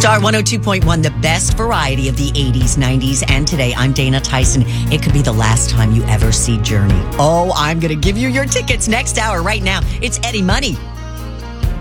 Star 102.1, the best variety of the 80s, 90s, and today. I'm Dana Tyson. It could be the last time you ever see Journey. Oh, I'm going to give you your tickets next hour right now. It's Eddie Money.